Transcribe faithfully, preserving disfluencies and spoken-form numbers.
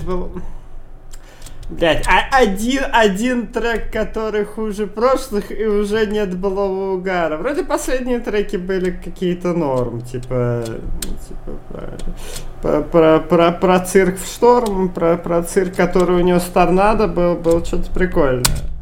был... Блять, а один, один трек, который хуже прошлых, и уже нет былого угара. Вроде последние треки были какие-то норм, типа, типа про, про, про, про цирк в шторм, про, про цирк, который у него с торнадо был, был что-то прикольное.